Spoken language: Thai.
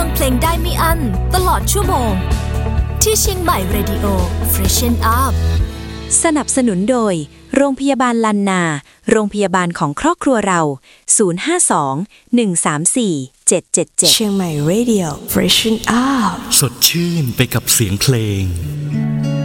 งเพลงได้ไม่อั้นตลอดชั่วโมงที่เชียงใหม่ Radio Freshen Up สนับสนุนโดยโรงพยาบาลลันนาโรงพยาบาลของครอบครัวเรา052-134-777 เชียงใหม่ Radio Freshen Up สดชื่นไปกับเสียงเพลง